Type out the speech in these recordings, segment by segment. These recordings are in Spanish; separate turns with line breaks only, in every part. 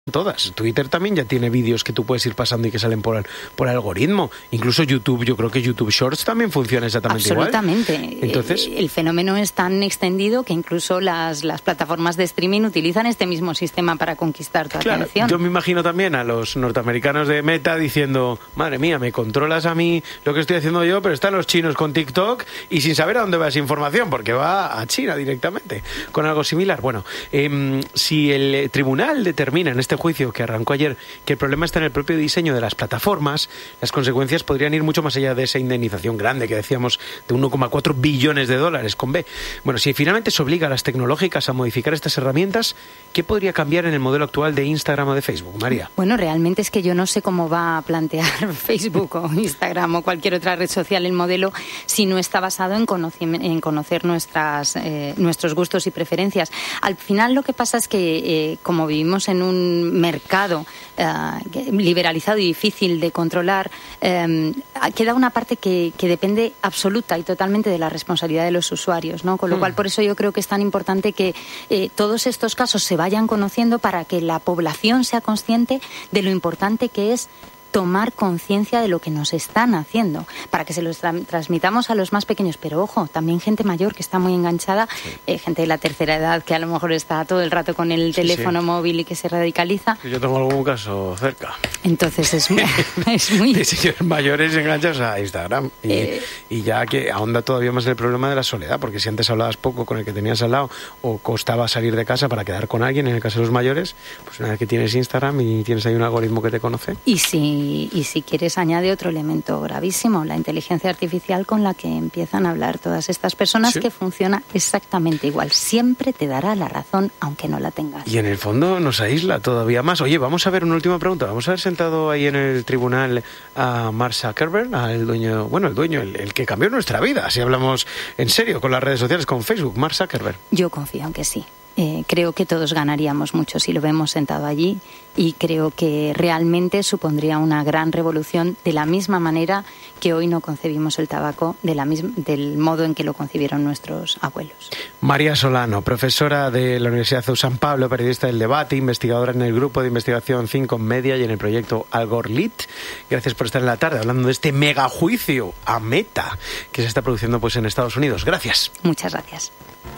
Todas. Twitter también ya tiene vídeos que tú puedes ir pasando y que salen por algoritmo. Incluso YouTube, yo creo que YouTube Shorts también funciona exactamente igual.
Absolutamente.
Entonces,
el fenómeno es tan extendido que incluso las plataformas de streaming utilizan este mismo sistema para conquistar tu atención.
Yo me imagino también a los norteamericanos de Meta diciendo, madre mía, me controlas a mí lo que estoy haciendo yo, pero están los chinos con TikTok y sin saber a dónde va esa información, porque va a China directamente, con algo similar. Bueno, si el tribunal determina en este juicio que arrancó ayer que el problema está en el propio diseño de las plataformas, las consecuencias podrían ir mucho más allá de esa indemnización grande que decíamos de 1,4 billones de dólares con B. Bueno, si finalmente se obliga a las tecnológicas a modificar estas herramientas, ¿qué podría cambiar en el modelo actual de Instagram o de Facebook, María?
Bueno, realmente es que yo no sé cómo va a plantear Facebook o Instagram o cualquier otra red social el modelo si no está basado en conocer nuestros gustos y preferencias. Al final lo que pasa es que como vivimos en un mercado liberalizado y difícil de controlar, queda una parte que depende absoluta y totalmente de la responsabilidad de los usuarios, ¿no? Con lo cual, por eso yo creo que es tan importante que todos estos casos se vayan conociendo para que la población sea consciente de lo importante que es tomar conciencia de lo que nos están haciendo, para que se los transmitamos a los más pequeños. Pero ojo, también gente mayor que está muy enganchada, gente de la tercera edad que a lo mejor está todo el rato con el teléfono móvil y que se radicaliza.
Yo tengo algún caso cerca.
Entonces es muy...
de señores mayores enganchados a Instagram. Y ya que ahonda todavía más el problema de la soledad, porque si antes hablabas poco con el que tenías al lado o costaba salir de casa para quedar con alguien, en el caso de los mayores, pues una vez que tienes Instagram y tienes ahí un algoritmo que te conoce.
Y si quieres, añade otro elemento gravísimo, la inteligencia artificial con la que empiezan a hablar todas estas personas, que funciona exactamente igual. Siempre te dará la razón, aunque no la tengas.
Y en el fondo nos aísla todavía más. Oye, vamos a ver una última pregunta. Vamos a ver sentado ahí en el tribunal a Mark Zuckerberg, al dueño, el que cambió nuestra vida, si hablamos en serio, con las redes sociales, con Facebook, Mark Zuckerberg.
Yo confío en que sí. Creo que todos ganaríamos mucho si lo vemos sentado allí y creo que realmente supondría una gran revolución de la misma manera que hoy no concebimos el tabaco del modo en que lo concibieron nuestros abuelos.
María Solano, profesora de la Universidad de San Pablo, periodista del debate, investigadora en el grupo de investigación 5 Media y en el proyecto Algorlit. Gracias por estar en la tarde hablando de este megajuicio a Meta que se está produciendo pues en Estados Unidos. Gracias.
Muchas gracias.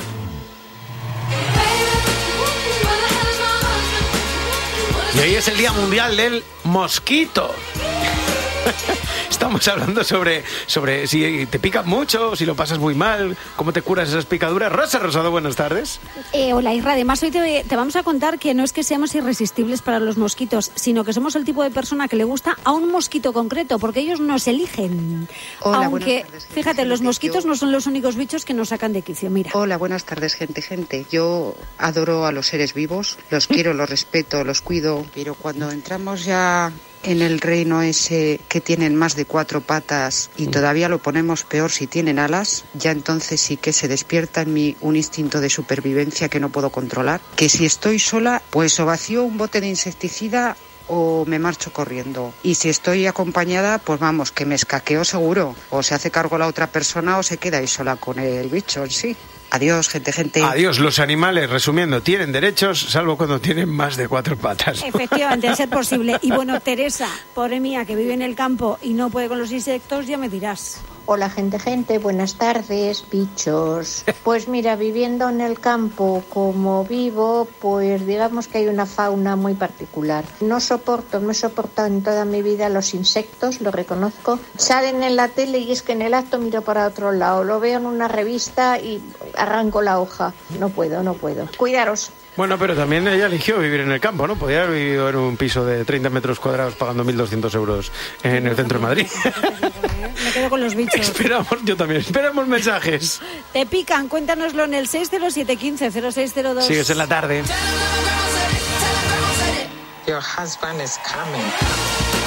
Y hoy es el Día Mundial del Mosquito. Estamos hablando sobre si te pican mucho, si lo pasas muy mal, cómo te curas esas picaduras. Rosa Rosado, buenas tardes.
Hola, Isra. Además, hoy te vamos a contar que no es que seamos irresistibles para los mosquitos, sino que somos el tipo de persona que le gusta a un mosquito concreto, porque ellos nos eligen.
Hola,
aunque,
buenas tardes,
fíjate, los mosquitos no son los únicos bichos que nos sacan de quicio, mira.
Hola, buenas tardes, gente. Yo adoro a los seres vivos, los quiero, los respeto, los cuido, pero cuando entramos ya en el reino ese que tienen más de 4 patas y todavía lo ponemos peor si tienen alas, ya entonces sí que se despierta en mí un instinto de supervivencia que no puedo controlar, que si estoy sola, pues o vacío un bote de insecticida o me marcho corriendo. Y si estoy acompañada, pues vamos, que me escaqueo seguro. O se hace cargo la otra persona o se queda ahí sola con el bicho en sí. Adiós, gente.
Adiós, los animales, resumiendo, tienen derechos, salvo cuando tienen más de 4 patas.
Efectivamente, a ser posible. Y bueno, Teresa, pobre mía, que vive en el campo y no puede con los insectos, ya me dirás.
Hola, gente, buenas tardes, bichos. Pues mira, viviendo en el campo como vivo, pues digamos que hay una fauna muy particular. No he soportado en toda mi vida los insectos, lo reconozco. Salen en la tele y es que en el acto miro para otro lado. Lo veo en una revista y arranco la hoja. No puedo. Cuidaros.
Bueno, pero también ella eligió vivir en el campo, ¿no? Podía haber vivido en un piso de 30 metros cuadrados pagando 1.200 euros en el centro de Madrid.
Me quedo con los bichos.
Esperamos mensajes.
Te pican, cuéntanoslo en el 607150602.
Sigues en la tarde.
Your husband is coming.